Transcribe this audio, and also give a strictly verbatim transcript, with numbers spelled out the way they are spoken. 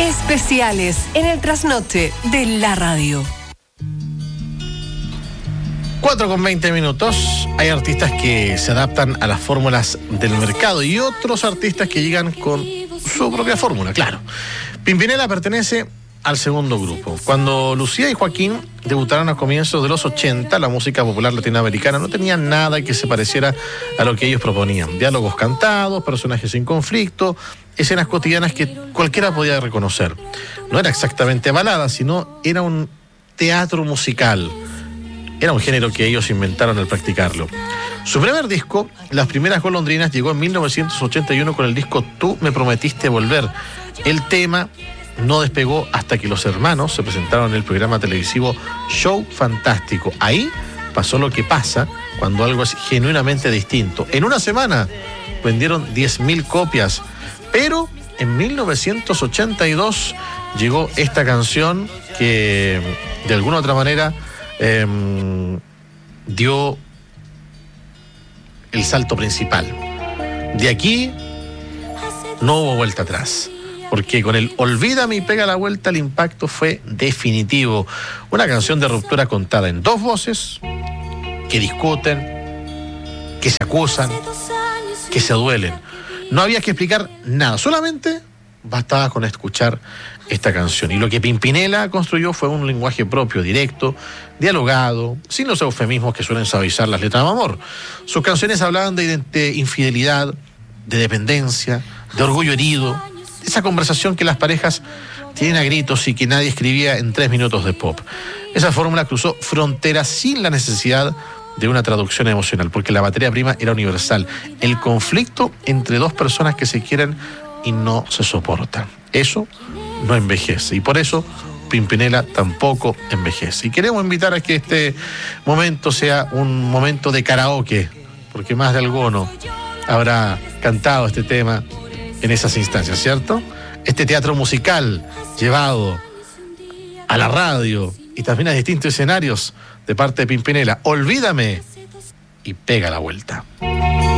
Especiales en el trasnoche de la radio. cuatro con veinte minutos. Hay artistas que se adaptan a las fórmulas del mercado y otros artistas que llegan con su propia fórmula, claro. Pimpinela pertenece al segundo grupo. Cuando Lucía y Joaquín debutaron a comienzos de los ochenta, la música popular latinoamericana no tenía nada que se pareciera a lo que ellos proponían. Diálogos cantados, personajes sin conflicto, escenas cotidianas que cualquiera podía reconocer. No era exactamente balada, sino era un teatro musical. Era un género que ellos inventaron al practicarlo. Su primer disco, Las Primeras Golondrinas, llegó en mil novecientos ochenta y uno con el disco Tú me prometiste volver. El tema no despegó hasta que los hermanos se presentaron en el programa televisivo Show Fantástico. Ahí pasó lo que pasa cuando algo es genuinamente distinto. En una semana vendieron diez mil copias, pero en mil novecientos ochenta y dos llegó esta canción que de alguna u otra manera eh, dio el salto principal. De aquí no hubo vuelta atrás, porque con el Olvídame y Pega la Vuelta el impacto fue definitivo. Una canción de ruptura contada en dos voces que discuten, que se acusan, que se duelen. No había que explicar nada, solamente bastaba con escuchar esta canción. Y lo que Pimpinela construyó fue un lenguaje propio, directo, dialogado, sin los eufemismos que suelen suavizar las letras de amor. Sus canciones hablaban de, de infidelidad, de dependencia, de orgullo herido, esa conversación que las parejas tienen a gritos y que nadie escribía en tres minutos de pop. Esa fórmula cruzó fronteras sin la necesidad de una traducción emocional, porque la materia prima era universal. El conflicto entre dos personas que se quieren y no se soportan. Eso no envejece. Y por eso Pimpinela tampoco envejece. Y queremos invitar a que este momento sea un momento de karaoke, porque más de alguno habrá cantado este tema en esas instancias, ¿cierto? Este teatro musical llevado a la radio y también a distintos escenarios de parte de Pimpinela. Olvídame y Pega la Vuelta.